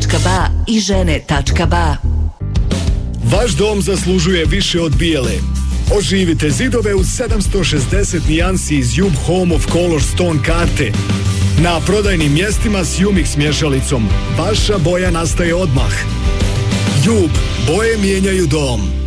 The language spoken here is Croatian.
žene.ba i žene.ba. Vaš dom zaslužuje više od bijele. Oživite zidove u 760 nijansi iz Jub Home of Color Stone karte. Na prodajnim mjestima s Jumix mješalicom. Vaša boja nastaje odmah. Jub, boje mijenjaju dom.